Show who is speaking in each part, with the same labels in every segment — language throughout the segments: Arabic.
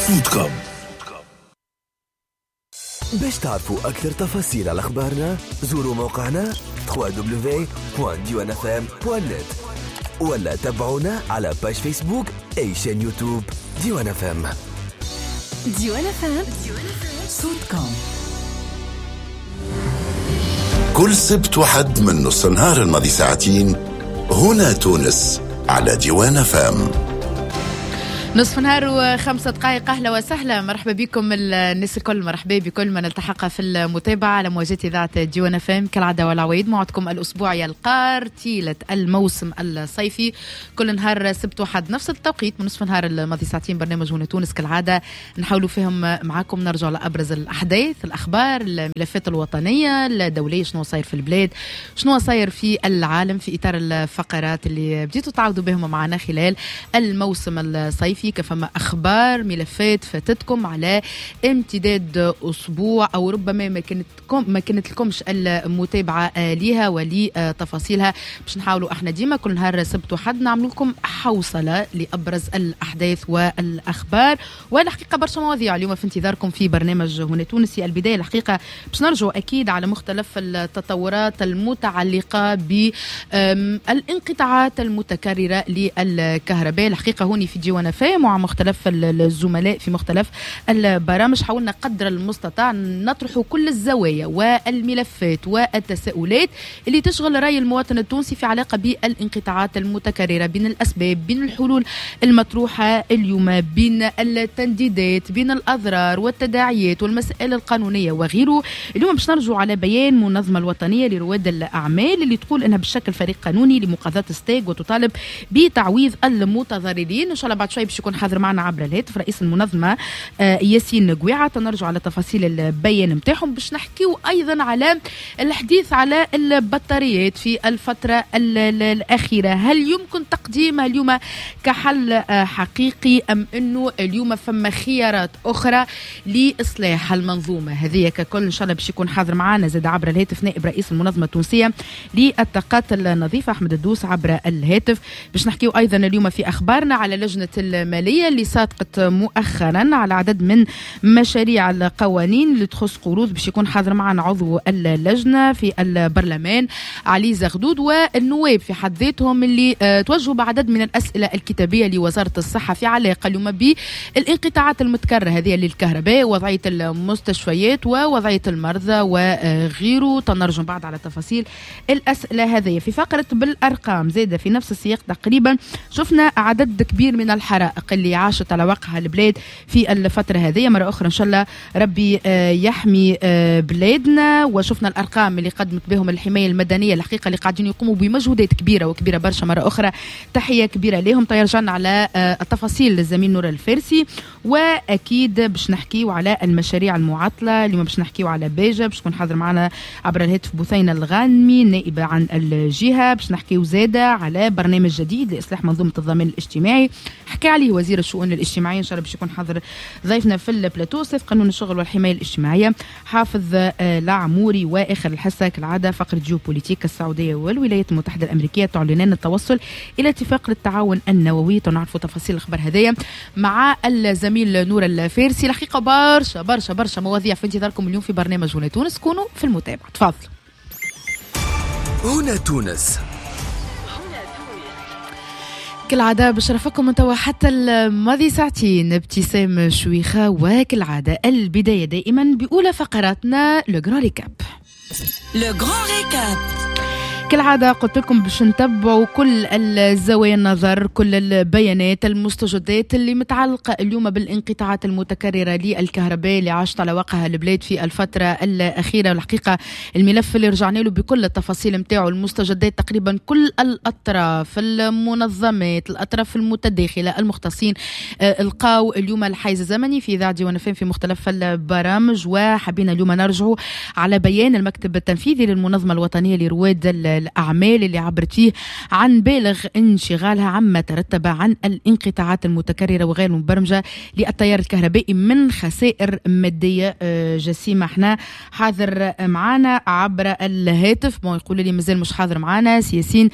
Speaker 1: فودكوم.
Speaker 2: باش تعرفوا أكثر تفاصيل على أخبارنا زوروا موقعنا www.diwanfm.net ولا تابعونا على باج فيسبوك أي شان يوتيوب ديوان FM.
Speaker 3: ديوان FM صوتكم.
Speaker 1: كل سبت وحد من نص النهار الماضي ساعتين هنا تونس على ديوان FM.
Speaker 4: نصف نهار و5 دقائق. أهلا وسهلا، مرحبا بكم الناس الكل، مرحبا بكل من التحق في المتابعة على موجات إذاعة ديوان FM كالعادة والعوايد. موعدكم الأسبوعي القارتيلة الموسم الصيفي كل نهار سبت وحد نفس التوقيت من نصف نهار الماضي ساعتين. برنامج هنا تونس كالعادة نحاولوا فيهم معاكم نرجع لأبرز الأحداث، الأخبار، الملفات الوطنية الدولية، شنو صاير في البلاد، شنو صاير في العالم في إطار الفقرات اللي بديتوا تعودوا بهم معنا خلال الموسم الصيفي. كفما أخبار ملفات فاتتكم على امتداد أسبوع أو ربما ما كانت لكمش المتابعة ليها ولتفاصيلها، باش نحاولوا احنا ديما كل نهار سبت وحد نعمل لكم حوصلة لأبرز الأحداث والأخبار. والحقيقة برشا مواضيع اليوم في انتظاركم في برنامج هنا تونسي. البداية الحقيقة باش نرجعوا أكيد على مختلف التطورات المتعلقة بالانقطاعات المتكررة للكهرباء. الحقيقة هوني في ديوان FM مع مختلف الزملاء في مختلف البرامج حاولنا قدر المستطاع نطرح كل الزوايا والملفات والتساؤلات اللي تشغل رأي المواطن التونسي في علاقة بالانقطاعات المتكررة، بين الأسباب، بين الحلول المطروحة اليوم، بين التنديدات، بين الأضرار والتداعيات والمسائل القانونية وغيره. اليوم باش نرجع على بيان منظمة الوطنية لرواد الأعمال اللي تقول أنها بشكل فريق قانوني لمقاضاة ستيغ وتطالب بتعويض المتضررين. إن شاء الله بعد شوي باش يكون حاضر معنا عبر الهاتف رئيس المنظمة ياسين قويعة. تنرجع على تفاصيل البيان متاعهم باش نحكيو أيضا على الحديث على البطاريات في الفترة الأخيرة. هل يمكن تقديمها اليوم كحل حقيقي أم أنه اليوم فما خيارات أخرى لإصلاح المنظومة هذه ككل؟ إن شاء الله باش يكون حاضر معنا زاد عبر الهاتف نائب رئيس المنظمة التونسية للطاقات النظيفة أحمد الدوس عبر الهاتف. باش نحكيو أيضا اليوم في أخبارنا على لجنة المالية اللي صادقت مؤخرا على عدد من مشاريع القوانين اللي تخص قروض. باش يكون حاضر معنا عضو اللجنة في البرلمان علي زغدود، والنواب في حد ذاتهم اللي توجهوا بعدد من الأسئلة الكتابية لوزارة الصحة في علاقة اليوم بالانقطاعات المتكررة هذه للكهرباء، وضعية المستشفيات ووضعية المرضى وغيره. تنرجم بعد على تفاصيل الأسئلة هذه. في فقرة بالأرقام زادة في نفس السياق تقريبا شفنا عدد كبير من الحرائق اللي عاشت على وقعها البلاد في الفترة هذه. مرة أخرى إن شاء الله ربي يحمي بلادنا. وشفنا الأرقام اللي قدمت بهم الحماية المدنية الحقيقة اللي قاعدين يقوموا بمجهودات كبيرة وكبيرة برشا. مرة أخرى تحية كبيرة لهم. تيرجعنا على التفاصيل الزميل نور الفارسي، وأكيد باش نحكيو على المشاريع المعطلة. اليوم باش نحكيو على باجة، باش تكون حاضر معنا عبر الهاتف بثينة الغانمي نائبة عن الجهة. باش نحكيو زادة على برنامج جديد لإصلاح منظومة الضمان الاجتماعي حكى عليه وزير الشؤون الاجتماعية. إن شاء الله باش يكون حاضر ضيفنا في البلاتو صيف قانون الشغل والحماية الاجتماعية حافظ العموري. وآخر الحصة كالعادة فقرة جيوبوليتيك. السعودية والولايات المتحدة الأمريكية تعلنان التوصل إلى اتفاق للتعاون النووي. تنعرفوا تفاصيل الأخبار هذية مع الزميل نور الفارسي. الحقيقة برشا برشا برشا مواضيع في انتظاركم اليوم في برنامج هنا تونس. كونوا في المتابعة. تفضل.
Speaker 2: هنا تونس
Speaker 4: كالعادة بشرفكم من توا حتى الماضي ساعتين ابتسام شويخة. وكالعادة البداية دائما بأولى فقراتنا لو غران ريكاب. كالعادة قلت لكم باش نتبعوا كل الزوايا النظر، كل البيانات، المستجدات اللي متعلقة اليوم بالانقطاعات المتكررة للكهرباء اللي عاشت على وقعها البلاد في الفترة الأخيرة. والحقيقة الملف اللي رجعنا له بكل التفاصيل متاعه، المستجدات تقريبا كل الأطراف، المنظمات، الأطراف المتداخلة، المختصين القاو اليوم الحيز الزمني في إذاعة ديوان FM في مختلف البرامج. وحبينا اليوم نرجعوا على بيان المكتب التنفيذي للمنظمة الوطنية لرواد الأعمال اللي عبرت فيه عن بالغ انشغالها عما ترتب عن الانقطاعات المتكررة وغير المبرمجة للتيار الكهربائي من خسائر مادية جسيمة. احنا حاضر معنا عبر الهاتف، ما يقول لي مازال مش حاضر معنا، ياسين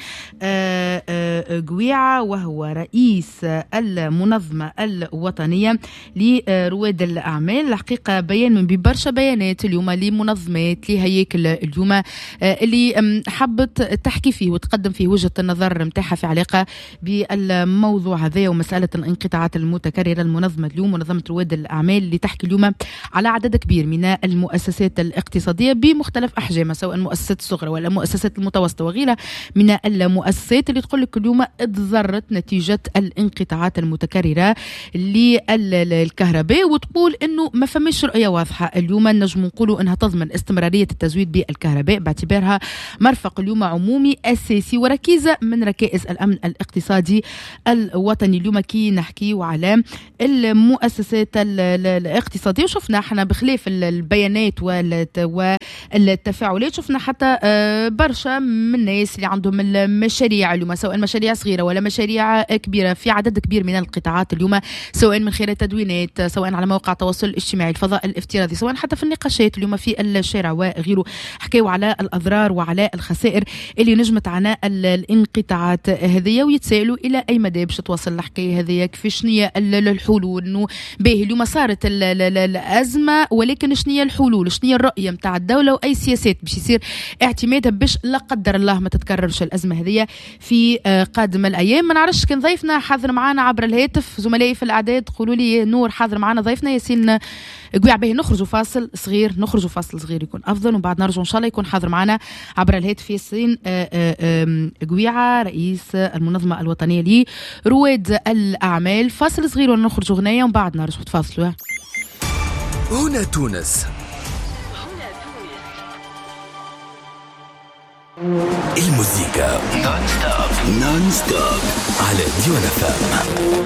Speaker 4: قويعة، وهو رئيس المنظمة الوطنية لرواد الأعمال. الحقيقة بيان من برشا بيانات اليوم لمنظمات لهياكل اليوم اللي حبت تحكي فيه وتقدم فيه وجهة النظر متاعها في علاقة بالموضوع هذا ومسألة الانقطاعات المتكررة. المنظمة اليوم منظمة رواد الأعمال اللي تحكي اليوم على عدد كبير من المؤسسات الاقتصادية بمختلف أحجامها، سواء المؤسسات الصغرى ولا المؤسسات المتوسطة وغيرها من المؤسسات اللي تقول لك اليوم اتضررت نتيجة الانقطاعات المتكررة للكهرباء، وتقول انه ما فماش رؤية واضحة اليوم نجم نقولوا انها تضمن استمرارية التزويد بالكهرباء باعتبارها مرفق اليوم عمومي اساسي وركيزة من ركائز الامن الاقتصادي الوطني. اليوم كي نحكي على المؤسسات الاقتصادية، وشفنا احنا بخلاف البيانات والتفاعلات شفنا حتى برشا من الناس اللي عندهم المشاريع اليوم، سواء مشاريع صغيرة ولا مشاريع كبيرة في عدد كبير من القطاعات اليوم، سواء من خلال تدوينات، سواء على مواقع التواصل الاجتماعي، الفضاء الافتراضي، سواء حتى في النقاشات اليوم في الشارع وغيره. حكيوا على الأضرار وعلى الخسائر اللي نجمت عنا الانقطاعات هذه، ويتسائلوا إلى أي مدى باش توصل الحكاية هذه، كيفاش شنية الحلول. إنه باهي اليوم صارت الأزمة، ولكن شنية الحلول، شنية الرؤية متاع الدولة وأي سياسات باش يصير اعتمادها باش لا قدر الله ما تتكررش الأزمة هذه في قادم الأيام. ما نعرفش كان ضيفنا حاضر معنا عبر الهاتف، زملائي في الأعداد قولوا لي نور حاضر معنا ضيفنا ياسين قويع. به نخرجوا فاصل صغير يكون أفضل، وبعد نرجع إن شاء الله يكون حاضر معنا عبر الهاتف ياسين قويعة رئيس المنظمة الوطنية لرواد الأعمال. فاصل صغير ونخرج أغنية ومن بعد نرجع تفاصلوا.
Speaker 2: هنا تونس، الموسيقى نون ستوب على ديوان FM.